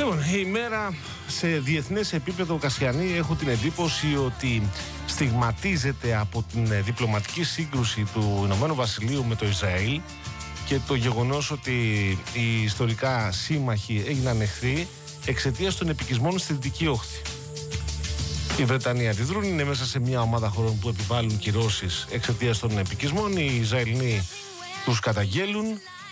Λοιπόν, η μέρα σε διεθνές επίπεδο, Κασιανή, έχω την εντύπωση ότι στιγματίζεται από την διπλωματική σύγκρουση του Ηνωμένου Βασιλείου με το Ισραήλ και το γεγονός ότι οι ιστορικά σύμμαχοι έγιναν εχθροί εξαιτίας των επικισμών στη Δυτική Όχθη. Οι Βρετανοί αντιδρούν, είναι μέσα σε μια ομάδα χωρών που επιβάλλουν κυρώσεις εξαιτίας των επικισμών. Οι Ισραηλοί τους καταγγέλουν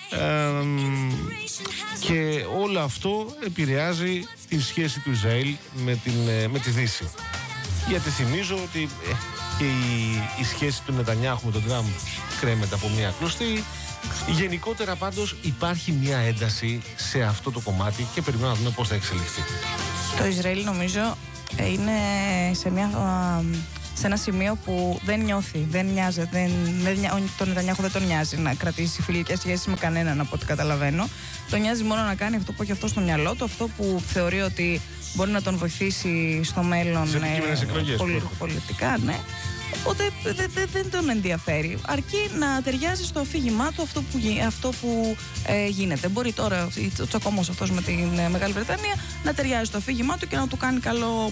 και όλο αυτό επηρεάζει τη σχέση του Ισραήλ με τη Δύση. Γιατί θυμίζω ότι και η σχέση του Νετανιάχου με τον Τραμπ κρέμεται από μια κλωστή. Γενικότερα πάντως υπάρχει μια ένταση σε αυτό το κομμάτι και περιμένουμε να δούμε πώς θα εξελιχθεί. Το Ισραήλ νομίζω είναι σε ένα σημείο που δεν νιώθει, δεν νοιάζεται, τον Νετανιάχου δεν τον νοιάζει να κρατήσει φιλικές σχέσεις με κανέναν, από ό,τι καταλαβαίνω. Τον νοιάζει μόνο να κάνει αυτό που έχει αυτό στο μυαλό του, αυτό που θεωρεί ότι μπορεί να τον βοηθήσει στο μέλλον πολιτικά, ναι. Οπότε δεν τον ενδιαφέρει. Αρκεί να ταιριάζει στο αφήγημά του αυτό που γίνεται. Μπορεί τώρα ο τσακωμός αυτός με τη Μεγάλη Βρετανία να ταιριάζει στο αφήγημά του και να του κάνει καλό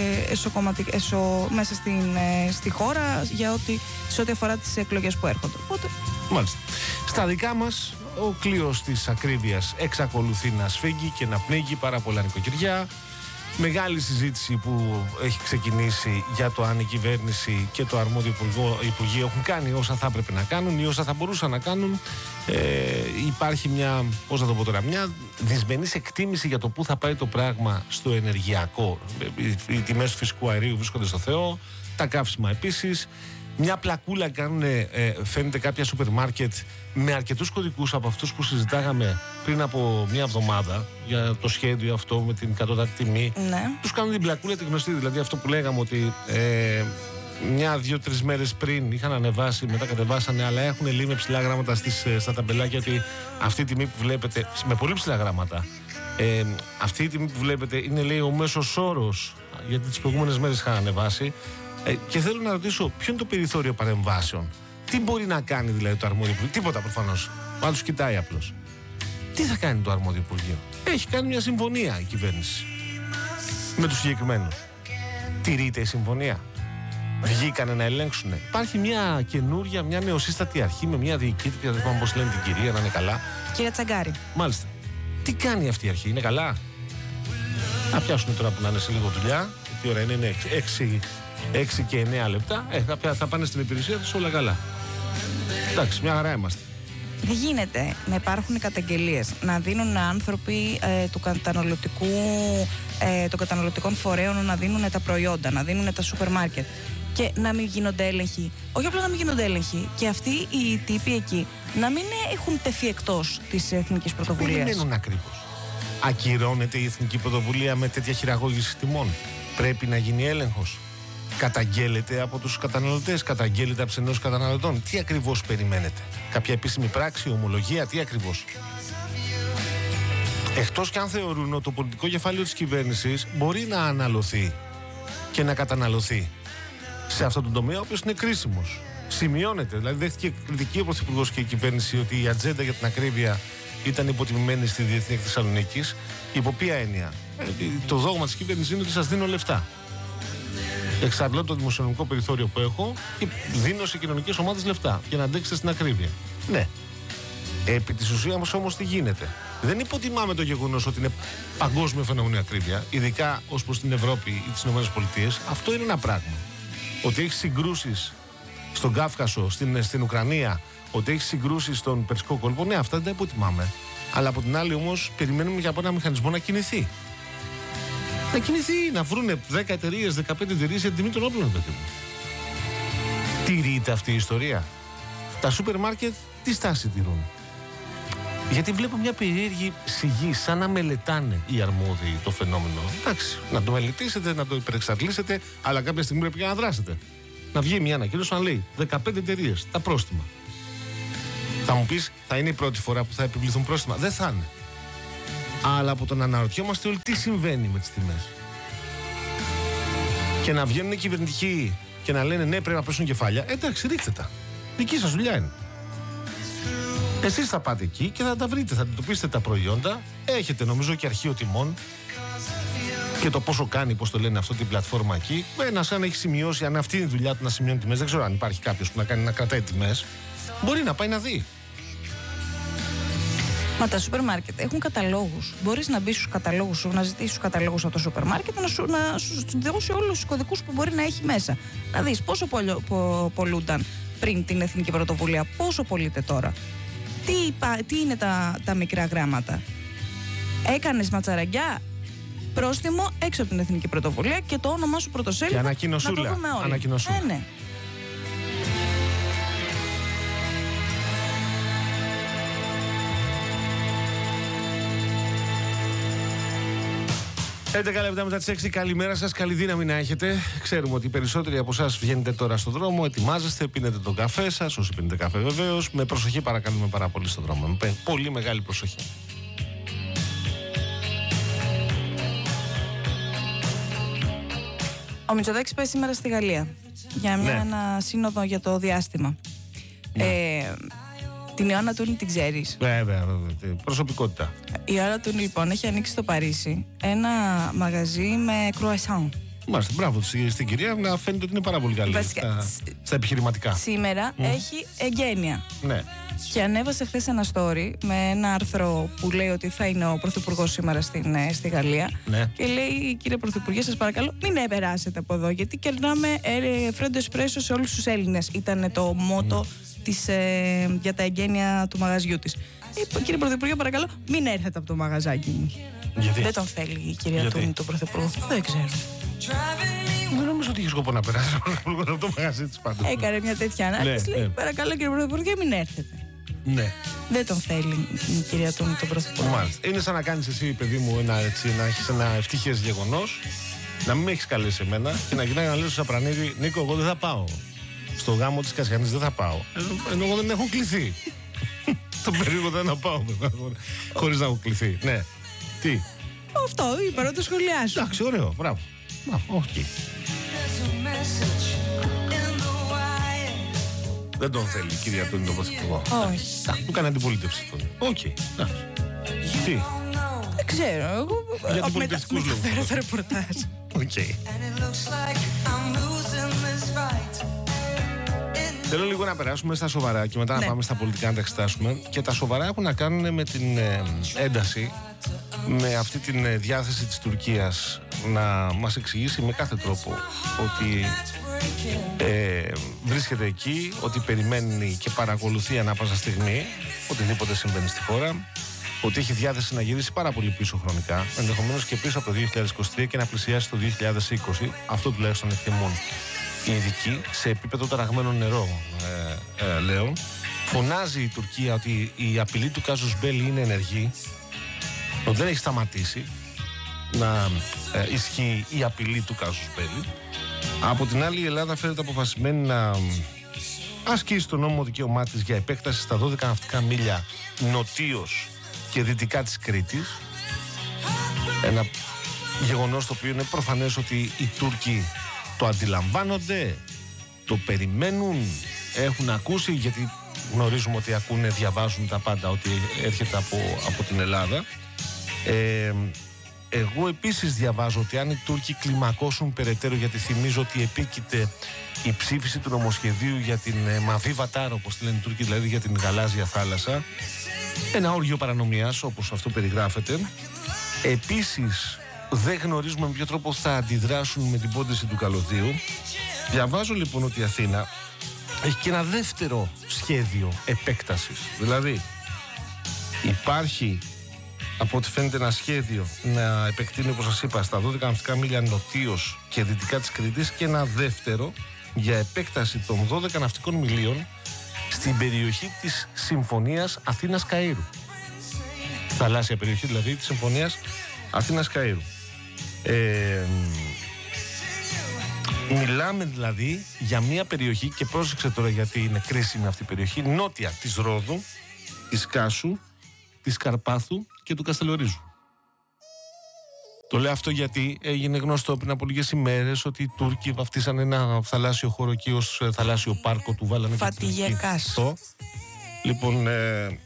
μέσα στη χώρα σε ό,τι αφορά τις εκλογές που έρχονται. Οπότε... Μάλιστα. Στα δικά μας, ο κλείος της ακρίβειας εξακολουθεί να σφίγγει και να πνίγει πάρα πολλά νοικοκυριά. Μεγάλη συζήτηση που έχει ξεκινήσει για το αν η κυβέρνηση και το αρμόδιο Υπουργείο έχουν κάνει όσα θα έπρεπε να κάνουν ή όσα θα μπορούσαν να κάνουν. Υπάρχει μια δυσμενής εκτίμηση για το πού θα πάει το πράγμα στο ενεργειακό. Οι τιμές του φυσικού αερίου βρίσκονται στο Θεό, τα καύσιμα επίσης. Μια πλακούλα κάνουν, φαίνεται, κάποια σούπερ μάρκετ με αρκετούς κωδικούς από αυτούς που συζητάγαμε πριν από μια εβδομάδα για το σχέδιο αυτό με την κατώτατη τιμή. Ναι. Τους κάνουν την πλακούλα τη γνωστή, δηλαδή αυτό που λέγαμε ότι μια-δύο-τρεις μέρες πριν είχαν ανεβάσει, μετά κατεβάσανε, αλλά έχουν λίγο με ψηλά γράμματα στα ταμπελάκια ότι αυτή η τιμή που βλέπετε, με πολύ ψηλά γράμματα, αυτή η τιμή που βλέπετε είναι, λέει, ο μέσος όρος, γιατί τις προηγούμενες μέρες είχαν ανεβάσει. Και θέλω να ρωτήσω, ποιο είναι το περιθώριο παρεμβάσεων, τι μπορεί να κάνει δηλαδή το αρμόδιο Υπουργείο? Τίποτα προφανώς. Μα τους κοιτάει απλώς. Τι θα κάνει το αρμόδιο Υπουργείο? Έχει κάνει μια συμφωνία η κυβέρνηση με τους συγκεκριμένους. Τηρείται η συμφωνία? Βγήκανε να ελέγξουν? Υπάρχει μια καινούρια, μια νεοσύστατη αρχή με μια διοικήτρια, δεν ξέρω πώς λένε την κυρία, να είναι καλά. Κυρία Τσαγκάρη. Μάλιστα. Τι κάνει αυτή η αρχή, είναι καλά? Να πιάσουν τώρα που να είναι σε λίγο δουλειά. Τι ώρα είναι 6 και 9 λεπτά. Θα πάνε στην υπηρεσία τους, όλα καλά. Εντάξει, μια χαρά είμαστε. Δεν γίνεται να υπάρχουν καταγγελίες, να δίνουν άνθρωποι των καταναλωτικών φορέων, να δίνουν τα προϊόντα, να δίνουν τα σούπερ μάρκετ και να μην γίνονται έλεγχοι. Όχι απλά να μην γίνονται έλεγχοι, και αυτοί οι τύποι εκεί να μην έχουν τεθεί εκτός της εθνικής πρωτοβουλίας. Δεν μένουν ακριβώς. Ακυρώνεται η εθνική πρωτοβουλία με τέτοια χειραγώγηση τιμών? Πρέπει να γίνει έλεγχος? Καταγγέλλεται από τους καταναλωτές, καταγγέλλεται από τους ενώσεις καταναλωτών? Τι ακριβώς περιμένετε? Κάποια επίσημη πράξη, ομολογία, τι ακριβώς? Εκτός και αν θεωρούν ότι το πολιτικό κεφάλαιο της κυβέρνησης μπορεί να αναλωθεί και να καταναλωθεί σε αυτό τον τομέα, ο οποίος είναι κρίσιμος. Σημειώνεται, δηλαδή δέχτηκε κριτική ο Πρωθυπουργός και η κυβέρνηση ότι η ατζέντα για την ακρίβεια ήταν υποτιμημένη στη Διεθνή Έκθεση Θεσσαλονίκης. Υπό ποια έννοια? Το δόγμα της κυβέρνησης είναι ότι σας δίνω λεφτά. Εξαντλώ το δημοσιονομικό περιθώριο που έχω και δίνω σε κοινωνικές ομάδες λεφτά για να αντέξετε στην ακρίβεια. Ναι. Επί της ουσίας όμως τι γίνεται? Δεν υποτιμάμε το γεγονός ότι είναι παγκόσμιο φαινόμενο η ακρίβεια, ειδικά ως προς την Ευρώπη ή τις ΗΠΑ. Αυτό είναι ένα πράγμα. Ότι έχει συγκρούσεις στον Κάφκασο, στην Ουκρανία, ότι έχει συγκρούσεις στον Περσικό κόλπο, ναι, αυτά δεν τα υποτιμάμε. Αλλά από την άλλη όμως περιμένουμε για από ένα μηχανισμό να κινηθεί. Να κινηθεί, να βρούνε 10 εταιρείες, 15 εταιρείες για την τιμή των όπλων, παιδί μου. Τηρείται αυτή η ιστορία? Τα σούπερ μάρκετ τι στάση τηρούν? Γιατί βλέπω μια περίεργη σιγή, σαν να μελετάνε οι αρμόδιοι το φαινόμενο. Εντάξει, να το μελετήσετε, να το υπερεξαντλήσετε, αλλά κάποια στιγμή πρέπει να δράσετε. Να βγει μια ανακοίνωση να λέει 15 εταιρείες, τα πρόστιμα. Θα μου πεις, θα είναι η πρώτη φορά που θα επιβληθούν πρόστιμα? Δεν θα είναι. Αλλά από το να αναρωτιόμαστε όλοι τι συμβαίνει με τις τιμές. Και να βγαίνουν οι κυβερνητικοί και να λένε ναι, πρέπει να πέσουν κεφάλια. Εντάξει, ρίχτε τα. Δική σας δουλειά είναι. Εσείς θα πάτε εκεί και θα τα βρείτε, θα αντιμετωπίσετε τα προϊόντα. Έχετε νομίζω και αρχείο τιμών και το πόσο κάνει, πώς το λένε αυτό, την πλατφόρμα εκεί. Ένας αν έχει σημειώσει, αν αυτή είναι η δουλειά του να σημειώνει τιμές, δεν ξέρω αν υπάρχει κάποιος που να κρατάει τιμές, μπορεί να πάει να δει. Μα τα σούπερ μάρκετ έχουν καταλόγους. Μπορείς να μπεις στους καταλόγους σου, να ζητήσεις τους καταλόγους από το σούπερ μάρκετ, να σου δώσει όλους τους κωδικούς που μπορεί να έχει μέσα. Να δεις πόσο πολλούνταν πριν την Εθνική Πρωτοβουλία, πόσο πωλείται τώρα. Τι είναι τα μικρά γράμματα. Έκανες ματσαραγκιά, πρόστιμο έξω από την Εθνική Πρωτοβουλία και το όνομά σου πρωτοσέλιδο. Και ανακοινωσούλα. Να το δούμε όλοι. Ναι. Έντεκα λεπτά μετά τις 6, καλημέρα σας, καλή δύναμη να έχετε. Ξέρουμε ότι οι περισσότεροι από εσάς βγαίνετε τώρα στον δρόμο, ετοιμάζεστε, πίνετε τον καφέ σας, όσοι πίνετε καφέ βεβαίως. Με προσοχή παρακαλούμε πάρα πολύ στον δρόμο. Με πολύ μεγάλη προσοχή. Ο Μητσοτάκης πάει σήμερα στη Γαλλία για ένα σύνοδο για το διάστημα. Ναι. Την Ιωάννα Τούνη την ξέρεις? Βέβαια, προσωπικότητα. Η Ιωάννα Τούνη λοιπόν έχει ανοίξει στο Παρίσι ένα μαγαζί με κρουασάν. Μάλιστα, μπράβο στην κυρία, να φαίνεται ότι είναι πάρα πολύ καλή στα επιχειρηματικά. Σήμερα έχει εγγένεια. Ναι. Και ανέβασε χθες ένα story με ένα άρθρο που λέει ότι θα είναι ο Πρωθυπουργός σήμερα στη Γαλλία. Ναι. Και λέει, κύριε Πρωθυπουργέ, σας παρακαλώ, μην περάσετε από εδώ, γιατί κερνάμε φρέντο εσπρέσο σε όλους τους Έλληνες. Ήταν το μότο για τα εγγένεια του μαγαζιού της. Κύριε Πρωθυπουργέ, παρακαλώ, μην έρθετε από το μαγαζάκι μου. Γιατί? Δεν τον θέλει η κυρία Τούνη, τον Πρωθυπουργό. Δεν ξέρω. Δεν νομίζω ότι είχε σκοπό να περάσει από το μαγαζί της πάντως. Έκανε μια τέτοια ανάλυση. Λέει, παρακαλώ κύριε Πρωθυπουργέ, μην έρθετε. Ναι. Δεν τον θέλει η κυρία Τούνη, τον Πρωθυπουργό. Μάλιστα. Είναι σαν να κάνεις εσύ, παιδί μου, να έχεις ένα ευτυχές γεγονός, να μην με έχεις καλέσει εμένα και να γυρνάει να λέω στο Σαπρανίδη, Νίκο, εγώ δεν θα πάω. Στο γάμο της Κασιανής δεν θα πάω. Ενώ εγώ δεν έχω κληθεί. Το περίεργο δεν θα πάω, χωρίς να έχω κληθεί. Ναι. Τι? Αυτό είπα, να το σχολιάσω. Εντάξει, ωραίο, μπράβο. Όχι. Δεν τον θέλει η κυρία Τούνη τον Πρωθυπουργό. Όχι. Του κάνει αντιπολίτευση. Οκ. Τι? Δεν ξέρω. Εγώ για πολιτιστικούς λόγους. Μεταφέρω το ρεπορτάζ. Οκ. Θέλω λίγο να περάσουμε στα σοβαρά και μετά να πάμε στα πολιτικά να τα εξετάσουμε. Και τα σοβαρά έχουν να κάνουν με την ένταση, με αυτή την διάθεση της Τουρκίας να μας εξηγήσει με κάθε τρόπο ότι βρίσκεται εκεί, ότι περιμένει και παρακολουθεί ανά πάσα στιγμή οτιδήποτε συμβαίνει στη χώρα, ότι έχει διάθεση να γυρίσει πάρα πολύ πίσω χρονικά, ενδεχομένως και πίσω από το 2023 και να πλησιάσει το 2020. Αυτό τουλάχιστον εκτιμούν οι ειδικοί, σε επίπεδο ταραγμένο νερό, λέω. Φωνάζει η Τουρκία ότι η απειλή του κάζους μπέλι είναι ενεργή, ότι δεν έχει σταματήσει να ισχύει η απειλή του κάζους μπέλι. Από την άλλη, η Ελλάδα φαίνεται αποφασισμένη να ασκήσει το νόμιμο δικαίωμά της για επέκταση στα 12 ναυτικά μίλια νοτίως και δυτικά της Κρήτης. Ένα γεγονός το οποίο είναι προφανές ότι οι Τούρκοι το αντιλαμβάνονται, το περιμένουν, έχουν ακούσει, γιατί γνωρίζουμε ότι ακούνε, διαβάζουν τα πάντα ότι έρχεται από την Ελλάδα. Εγώ επίσης διαβάζω ότι αν οι Τούρκοι κλιμακώσουν περαιτέρω, γιατί θυμίζω ότι επίκειται η ψήφιση του νομοσχεδίου για την Μαβί Βατάρο, όπως τη λένε οι Τούρκοι, δηλαδή για την γαλάζια θάλασσα, ένα όργιο παρανομίας όπως αυτό περιγράφεται. Επίσης δεν γνωρίζουμε με ποιο τρόπο θα αντιδράσουν με την πόντιση του καλωδίου. Διαβάζω λοιπόν ότι η Αθήνα έχει και ένα δεύτερο σχέδιο επέκτασης. Δηλαδή υπάρχει, από ό,τι φαίνεται, ένα σχέδιο να επεκτείνει, όπως σας είπα, στα 12 ναυτικά μίλια νοτίως και δυτικά της Κρήτης, και ένα δεύτερο για επέκταση των 12 ναυτικών μιλίων στην περιοχή της Συμφωνίας Αθήνας-Καΐρου. Θαλάσσια περιοχή δηλαδή της Συμφωνίας Αθήνας-Καΐρου. Μιλάμε δηλαδή για μια περιοχή, και πρόσεξε τώρα γιατί είναι κρίσιμη αυτή η περιοχή, νότια της Ρόδου, της Κάσου, της Καρπάθου και του Καστελορίζου. Το λέω αυτό γιατί έγινε γνωστό πριν από λίγες ημέρες ότι οι Τούρκοι βαφτίσαν ένα θαλάσσιο χώρο εκεί ως θαλάσσιο πάρκο, του βάλανε Φατιγεκάς. Λοιπόν,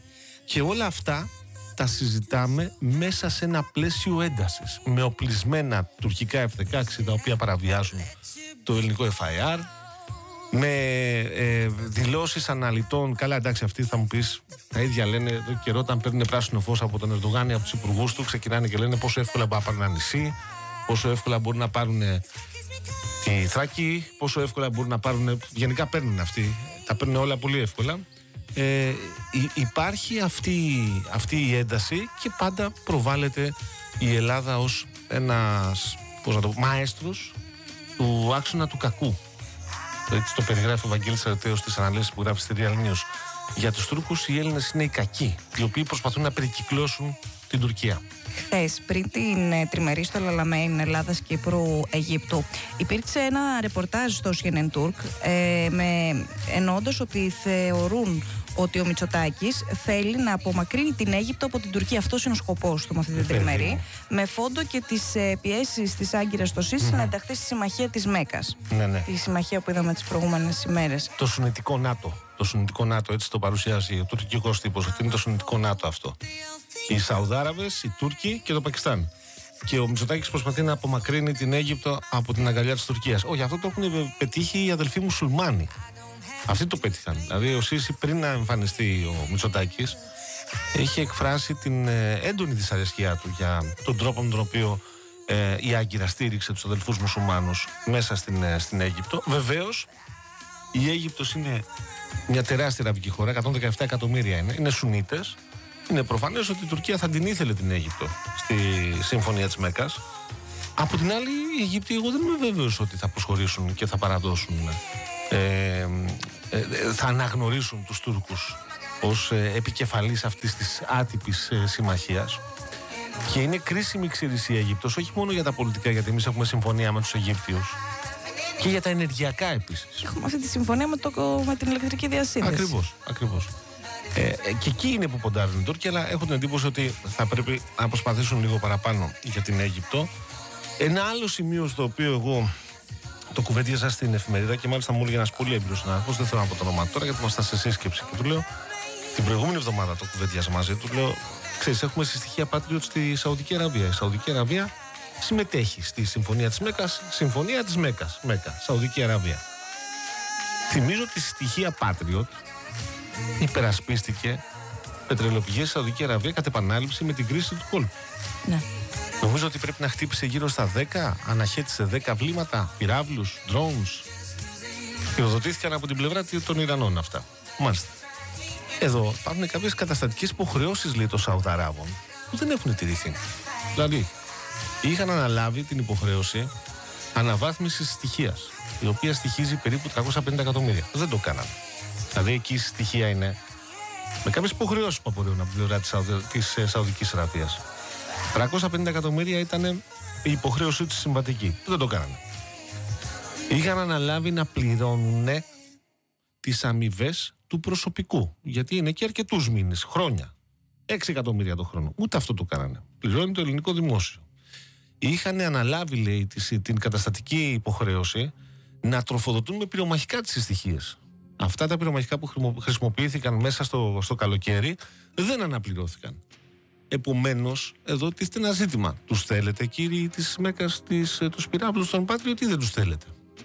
Και όλα αυτά τα συζητάμε μέσα σε ένα πλαίσιο έντασης, με οπλισμένα τουρκικά F-16 τα οποία παραβιάζουν το ελληνικό FIR, με δηλώσεις αναλυτών. Καλά, εντάξει, αυτοί θα μου πεις, τα ίδια λένε εδώ καιρό, όταν παίρνουν πράσινο φως από τον Ερντογάν ή από τους υπουργούς του, ξεκινάνε και λένε πόσο εύκολα μπορούν να πάρουν ένα νησί, πόσο εύκολα μπορούν να πάρουν τη Θράκη, πόσο εύκολα μπορούν να πάρουν. Γενικά παίρνουν αυτοί, τα παίρνουν όλα πολύ εύκολα. Υπάρχει αυτή η ένταση και πάντα προβάλλεται η Ελλάδα ως ένας μαέστρος του άξονα του κακού. Έτσι το περιγράφει ο Βαγγέλης Αρετέος στις αναλύσεις που γράφει στη Real News. Για τους Τούρκους οι Έλληνες είναι οι κακοί, οι οποίοι προσπαθούν να περικυκλώσουν την Τουρκία. Χθες, πριν την τριμερή στο Λαλαμέιν Ελλάδας Κύπρου Αιγύπτου, υπήρξε ένα ρεπορτάζ στο CNN Turk εννοώντας ότι θεωρούν ότι ο Μητσοτάκης θέλει να απομακρύνει την Αίγυπτο από την Τουρκία. Αυτός είναι ο σκοπός του με αυτή την τριμερή. Με φόντο και τις πιέσεις της Άγκυρας στο ΣΥΣ να ενταχθεί στη συμμαχία της Μέκας. Ναι. Τη συμμαχία που είδαμε τις προηγούμενες ημέρες. Το Σουννιτικό ΝΑΤΟ. Το Σουννιτικό ΝΑΤΟ, έτσι το παρουσιάζει ο τουρκικός τύπος. Ότι είναι το Σουννιτικό ΝΑΤΟ αυτό. Οι Σαουδάραβες, οι Τούρκοι και το Πακιστάν. Και ο Μητσοτάκης προσπαθεί να απομακρύνει την Αίγυπτο από την αγκαλιά της Τουρκίας. Όχι, αυτό το έχουν πετύχει οι αδελφοί μουσουλμάνοι. Αυτοί το πέτυχαν. Δηλαδή, ο Σίση πριν να εμφανιστεί ο Μητσοτάκης, είχε εκφράσει την έντονη δυσαρέσκειά του για τον τρόπο με τον οποίο η Άγκυρα στήριξε τους αδελφούς μουσουλμάνους μέσα στην Αίγυπτο. Βεβαίως, η Αίγυπτος είναι μια τεράστια αραβική χώρα, 117 εκατομμύρια είναι Σουνίτες. Είναι προφανές ότι η Τουρκία θα την ήθελε την Αίγυπτο στη Συμφωνία της Μέκας. Από την άλλη, οι Αιγύπτιοι, εγώ δεν είμαι βέβαιος ότι θα προσχωρήσουν και θα παραδώσουν, θα αναγνωρίσουν τους Τούρκους ως επικεφαλής αυτής της άτυπης συμμαχίας. Και είναι κρίσιμη ξύριση η Αίγυπτος, όχι μόνο για τα πολιτικά, γιατί εμείς έχουμε συμφωνία με τους Αιγύπτιους, και για τα ενεργειακά επίσης. Έχουμε αυτή τη συμφωνία με την ηλεκτρική διασύνδεση. Ακριβώς. Και εκεί είναι που ποντάρουν οι Τούρκοι, αλλά έχω την εντύπωση ότι θα πρέπει να προσπαθήσουν λίγο παραπάνω για την Αίγυπτο. Ένα άλλο σημείο στο οποίο εγώ το κουβέντιαζα στην εφημερίδα και μάλιστα μου έλεγε ένας πολύ έμπειρος συνάδελφος, δεν θέλω να πω το όνομα τώρα γιατί ήμασταν σε σύσκεψη, και του λέω την προηγούμενη εβδομάδα το κουβέντιαζα μαζί του, λέω, ξέρεις, έχουμε συστοιχεία Patriot στη Σαουδική Αραβία. Η Σαουδική Αραβία συμμετέχει στη Συμφωνία της Μέκας, Συμφωνία της Μέκας, Μέκα, Σαουδική Αραβία. Θυμίζω ότι η συστοιχεία Patriot υπερασπίστηκε πετρελαιοπηγές στη Σαουδική Αραβία κατ' επανάληψη με την κρίση του κόλπου. Ναι. Νομίζω ότι πρέπει να χτύπησε γύρω στα 10, αναχέτησε 10 βλήματα, πυράβλους, drones. Πυροδοτήθηκαν από την πλευρά των Ιρανών αυτά. Μάλιστα. Εδώ υπάρχουν κάποιες καταστατικές υποχρεώσεις, λέει, των Σαουδαράβων που δεν έχουν τηρηθεί. Δηλαδή, είχαν αναλάβει την υποχρέωση αναβάθμισης στοιχείας, η οποία στοιχίζει περίπου 350 εκατομμύρια. Δεν το κάνανε. Δηλαδή, εκεί η στοιχεία είναι με κάποιες υποχρεώσεις που απορρέουν από την πλευρά της Σαουδικής Αραβίας. 350 εκατομμύρια ήταν η υποχρέωσή τους συμβατική. Δεν το κάνανε. Είχαν αναλάβει να πληρώνουν τις αμοιβές του προσωπικού. Γιατί είναι και αρκετούς μήνες, χρόνια. 6 εκατομμύρια το χρόνο. Ούτε αυτό το κάνανε. Πληρώνει το ελληνικό δημόσιο. Είχαν αναλάβει, λέει, την καταστατική υποχρέωση να τροφοδοτούν με πυρομαχικά τις στοιχείες. Αυτά τα πυρομαχικά που χρησιμοποιήθηκαν μέσα στο καλοκαίρι δεν αναπληρώθηκαν. Επομένως, εδώ τίθεται ένα ζήτημα. Τους θέλετε, κύριοι της Μέκας, τους πυράβλους των Patriot, ή δεν τους θέλετε?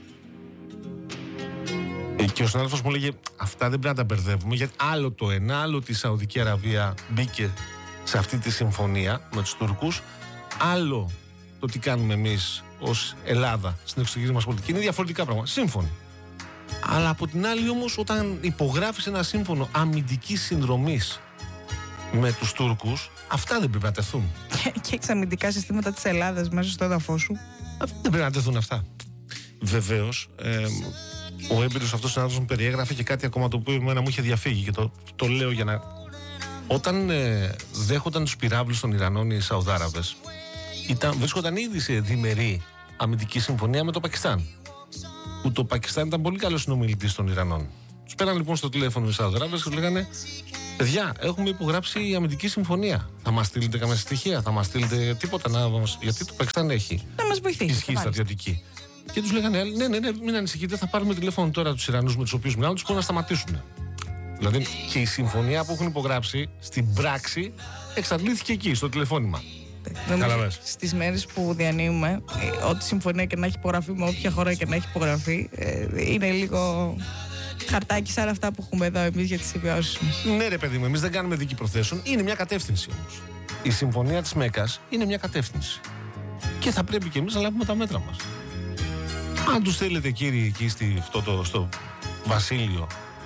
Και ο συνάδελφος μου λέγε, αυτά δεν πρέπει να τα μπερδεύουμε, γιατί άλλο το ένα, άλλο ότι η Σαουδική Αραβία μπήκε σε αυτή τη συμφωνία με τους Τούρκους, άλλο το τι κάνουμε εμείς ως Ελλάδα στην εξωτερική μας πολιτική. Είναι διαφορετικά πράγματα. Σύμφωνοι. Αλλά από την άλλη όμως, όταν υπογράφεις ένα σύμφωνο αμυντικής συνδρομής με τους Τούρκους, αυτά δεν πρέπει να τεθούν. Και έχεις αμυντικά συστήματα της Ελλάδας μέσα στο έδαφος σου. Δεν πρέπει να τεθούν αυτά. Βεβαίως, ο έμπειρος αυτός συνάδελφος μου περιέγραφε και κάτι ακόμα το οποίο εμένα μου είχε διαφύγει και το λέω για να... Όταν δέχονταν τους πυράβλους των Ιρανών οι Σαουδάραβες, βρίσκονταν ήδη σε διμερή αμυντική συμφωνία με το Πακιστάν. Που το Πακιστάν ήταν πολύ καλός συνομιλητής των Ιρανών. Τους πέραν λοιπόν στο τηλέφωνο οι Σαουδάραβες και τους λέγανε, παιδιά, έχουμε υπογράψει η αμυντική συμφωνία. Θα μας στείλετε καμία στοιχεία, θα μας στείλετε τίποτα, γιατί το Πακιστάν έχει να μας βοηθήσει. Ισχύει στρατιωτική. Και τους λέγανε, ναι, μην ανησυχείτε, θα πάρουμε τηλέφωνο τώρα τους Ιρανούς με τους οποίους μιλάμε, τους μπορούν να σταματήσουν. Δηλαδή και η συμφωνία που έχουν υπογράψει στην πράξη εξαντλήθηκε εκεί, στο τηλεφώνημα. Στις μέρες που διανύουμε, ό,τι συμφωνία και να έχει υπογραφεί με όποια χώρα και να έχει υπογραφεί, είναι λίγο χαρτάκι σαν αυτά που έχουμε εδώ εμείς για τις συμβιώσεις μας. Ναι, ρε παιδί μου, εμείς δεν κάνουμε δίκη προθέσεων. Είναι μια κατεύθυνση όμως. Η συμφωνία της Μέκας είναι μια κατεύθυνση. Και θα πρέπει και εμείς να λάβουμε τα μέτρα μας. Αν τους θέλετε, κύριοι, εκεί στο βασίλειο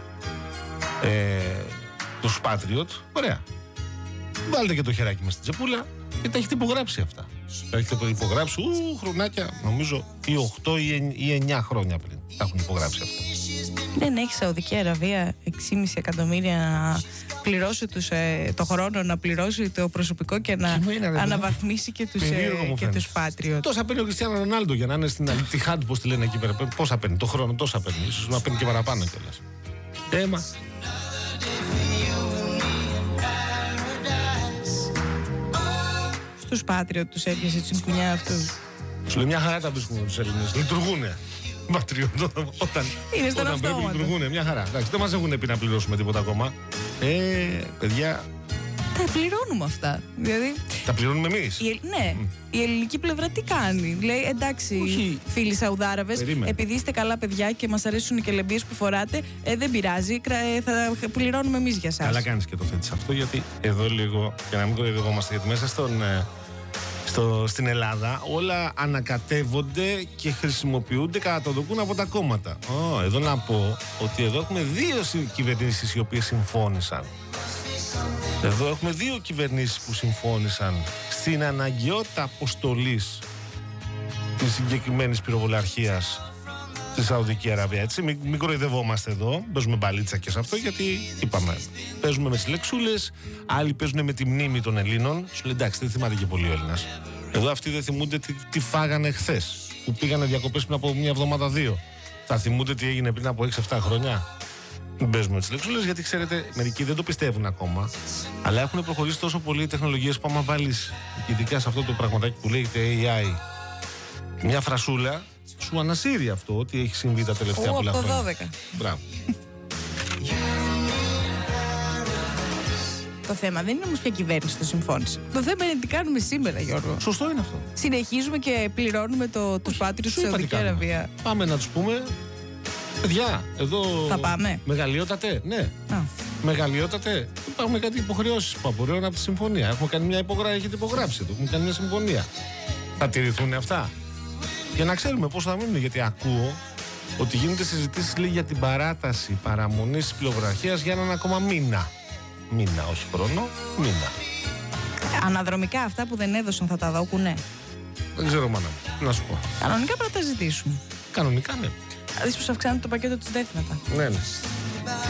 τους Patriot, ωραία. Βάλτε και το χεράκι μας στην τσεπούλα και τα έχετε υπογράψει αυτά. Τα έχετε υπογράψει χρονάκια, νομίζω, ή 8 ή 9 χρόνια πριν τα έχουν υπογράψει αυτά. Δεν έχει Σαουδική Αραβία 6,5 εκατομμύρια να πληρώσει το χρόνο, να πληρώσει το προσωπικό και να αναβαθμίσει και τους Patriot. Τόσα παίρνει ο Κριστιάνο Ρονάλντο για να είναι στην Al-Ittihad, πώς τη λένε εκεί πέρα. Πόσα παίρνει το χρόνο, τόσα παίρνει. Ίσως να παίρνει και παραπάνω κιόλας. Έμα. Στους Patriot τους έπιασε τσιγκουνιά αυτούς. Σου λέει μια χαρά τα βρίσκουμε τους Έλληνες. Λειτουργούνε. Όταν πρέπει λειτουργούνε, μια χαρά. Εντάξει, δεν μας έχουν πει να πληρώσουμε τίποτα ακόμα. Παιδιά. Τα πληρώνουμε αυτά. Δηλαδή, τα πληρώνουμε εμείς. Ναι. Η ελληνική πλευρά τι κάνει? Λέει εντάξει, φίλοι Σαουδάραβες, επειδή είστε καλά παιδιά και μας αρέσουν οι κελεμπίες που φοράτε, δεν πειράζει, θα πληρώνουμε εμείς για σας. Καλά κάνεις και το θέτεις αυτό, γιατί εδώ λίγο, για να μην κοροϊδευόμαστε, γιατί μέσα στην Ελλάδα όλα ανακατεύονται και χρησιμοποιούνται κατά το δοκούν από τα κόμματα. Εδώ να πω ότι εδώ έχουμε 2 κυβερνήσεις οι οποίες συμφώνησαν. Εδώ έχουμε 2 κυβερνήσεις που συμφώνησαν στην αναγκαιότητα αποστολής της συγκεκριμένης πυροβολαρχίας στη Σαουδική Αραβία. Έτσι, μην κοροϊδευόμαστε εδώ, παίζουμε μπαλίτσα και σε αυτό, γιατί είπαμε, παίζουμε με τις λεξούλες, άλλοι παίζουν με τη μνήμη των Ελλήνων. Σου λέει εντάξει, δεν θυμάται και πολύ ο Έλληνας. Εδώ αυτοί δεν θυμούνται τι φάγανε χθες, που πήγανε διακοπές πριν από 1 εβδομάδα 2. Θα θυμούνται τι έγινε πριν από 6-7 χρόνια. Μην παίζουμε τις λεξούλες, γιατί ξέρετε, μερικοί δεν το πιστεύουν ακόμα. Αλλά έχουν προχωρήσει τόσο πολύ οι τεχνολογίες που άμα βάλεις, ειδικά σε αυτό το πραγματάκι που λέγεται AI, μια φρασούλα, σου ανασύρει αυτό ότι έχει συμβεί τα τελευταία πολλά χρόνια. Από 12. Μπράβο. Το θέμα δεν είναι όμως ποια κυβέρνηση το συμφώνησε. Το θέμα είναι τι κάνουμε σήμερα, Γιώργο. Σωστό είναι αυτό. Συνεχίζουμε και πληρώνουμε τους Patriot στη Σαουδική Αραβία. Πάμε να τους πούμε, παιδιά, εδώ. Θα πάμε. Μεγαλειότατε, ναι. Μεγαλειότατε. Υπάρχουν κάτι υποχρεώσεις που απορρέουν από τη συμφωνία. Έχουμε κάνει μια έχετε υπογράψει εδώ. Έχουμε κάνει μια συμφωνία. Θα τηρηθούν αυτά? Για να ξέρουμε πώς θα μείνουν, γιατί ακούω ότι γίνονται συζητήσεις για την παράταση παραμονής της πυροβολαρχίας για έναν ακόμα μήνα. Μήνα, όχι χρόνο, μήνα. Αναδρομικά αυτά που δεν έδωσαν θα τα δώκουνε? Δεν ξέρω, μάνα μου, να σου πω. Κανονικά πρέπει να τα ζητήσουμε. Κανονικά, ναι. Δεις πως αυξάνεται το πακέτο της ΔΕΘ μετά. Ναι.